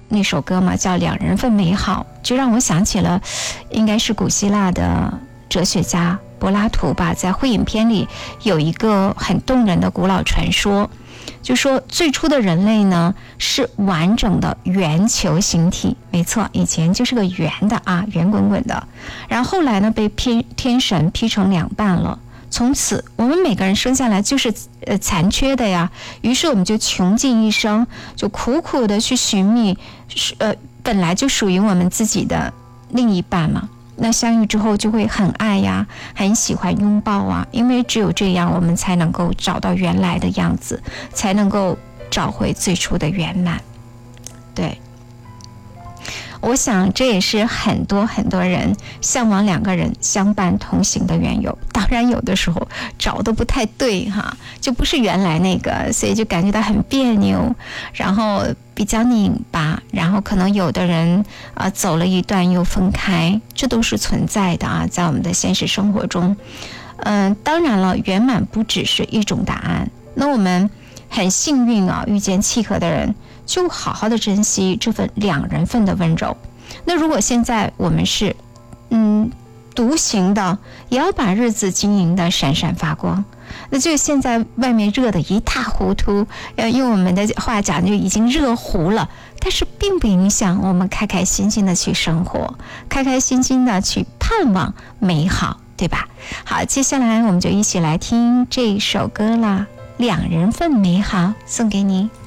那首歌嘛，叫《两人份美好》，就让我想起了应该是古希腊的哲学家柏拉图吧，在《会影片》里有一个很动人的古老传说，就说最初的人类呢是完整的圆球形体，没错，以前就是个圆的啊，圆滚滚的，然后后来呢被天神劈成两半了，从此我们每个人生下来就是残缺的呀，于是我们就穷尽一生，就苦苦的去寻觅本来就属于我们自己的另一半嘛。那相遇之后就会很爱呀，很喜欢拥抱啊，因为只有这样我们才能够找到原来的样子，才能够找回最初的圆满。对，我想这也是很多人向往两个人相伴同行的缘由。当然有的时候找的不太对哈，就不是原来那个，所以就感觉到很别扭，然后比较拧巴，然后可能有的人走了一段又分开，这都是存在的啊，在我们的现实生活中。当然了，圆满不只是一种答案，那我们很幸运啊，遇见契合的人，就好好的珍惜这份两人份的温柔。那如果现在我们是独行的，也要把日子经营的闪闪发光。那就现在外面热的一塌糊涂，用我们的话讲就已经热糊了，但是并不影响我们开开心心的去生活，开开心心的去盼望美好，对吧？好，接下来我们就一起来听这首歌啦，两人份美好，送给你。